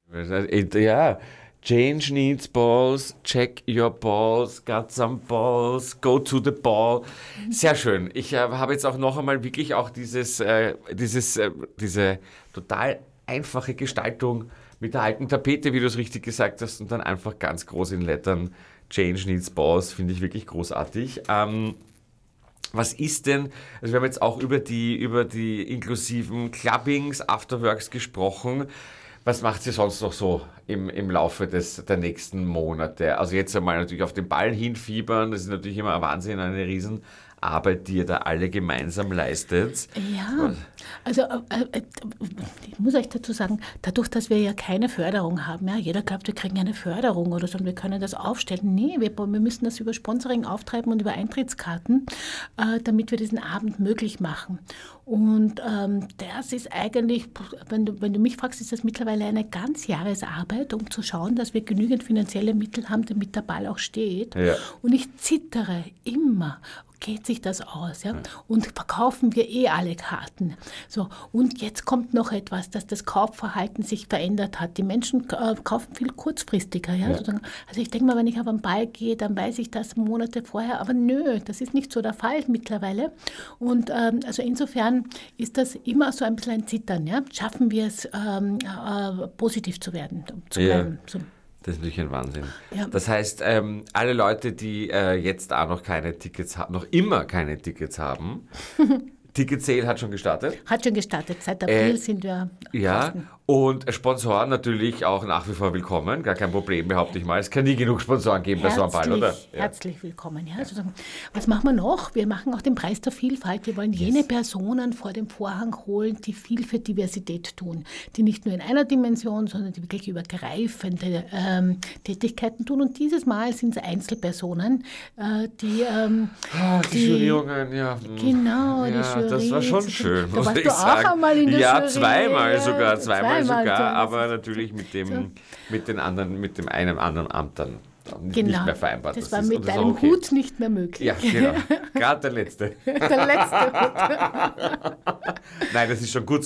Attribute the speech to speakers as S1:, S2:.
S1: Ja, change needs balls, check your balls, got some balls, go to the ball. Sehr schön. Ich habe jetzt auch noch einmal wirklich auch diese total einfache Gestaltung mit der alten Tapete, wie du es richtig gesagt hast, und dann einfach ganz groß in Lettern change needs balls, finde ich wirklich großartig. Was ist denn, also wir haben jetzt auch über die inklusiven Clubbings, Afterworks gesprochen. Was macht sie sonst noch so im Laufe der nächsten Monate? Also jetzt einmal natürlich auf den Ball hinfiebern, das ist natürlich immer ein Wahnsinn, eine Riesenarbeit, die ihr da alle gemeinsam leistet.
S2: Ja, also ich muss euch dazu sagen, dadurch, dass wir ja keine Förderung haben, ja, jeder glaubt, wir kriegen eine Förderung oder so und wir können das aufstellen. Nee, wir müssen das über Sponsoring auftreiben und über Eintrittskarten, damit wir diesen Abend möglich machen. Und das ist eigentlich, wenn du mich fragst, ist das mittlerweile eine Ganzjahresarbeit, um zu schauen, dass wir genügend finanzielle Mittel haben, damit der Ball auch steht. Ja. Und ich zittere immer. Geht sich das aus? Ja? Und verkaufen wir alle Karten. So, und jetzt kommt noch etwas, dass das Kaufverhalten sich verändert hat. Die Menschen kaufen viel kurzfristiger. Ja? Also ich denke mal, wenn ich auf einen Ball gehe, dann weiß ich das Monate vorher. Aber nö, das ist nicht so der Fall mittlerweile. Und also insofern ist das immer so ein bisschen ein Zittern. Ja? Schaffen wir es, positiv zu werden, zu bleiben. So.
S1: Das ist natürlich ein Wahnsinn. Ja. Das heißt, alle Leute, die jetzt auch noch keine Tickets haben, noch immer keine Tickets haben, Ticket Sale hat schon gestartet.
S2: Hat schon gestartet, seit April sind wir
S1: draußen. Und Sponsoren natürlich auch nach wie vor willkommen, gar kein Problem, behaupte ich mal. Es kann nie genug Sponsoren geben bei so einem Ball, oder?
S2: Ja. Herzlich willkommen. Ja. Also, was machen wir noch? Wir machen auch den Preis der Vielfalt. Wir wollen jene Personen vor dem Vorhang holen, die viel für Diversität tun, die nicht nur in einer Dimension, sondern die wirklich übergreifende Tätigkeiten tun. Und dieses Mal sind es Einzelpersonen, die
S1: Juryungen, ja.
S2: Genau,
S1: ja,
S2: die Jury.
S1: Das war schon schön,
S2: muss ich sagen. Auch einmal in der
S1: ja,
S2: Jury.
S1: Zweimal sogar, aber natürlich mit dem einem anderen Amt dann nicht mehr vereinbart.
S2: Das war mit deinem Hut nicht mehr möglich.
S1: Ja, genau. Gerade der letzte.
S2: Der letzte Hut.
S1: Nein, das ist schon gut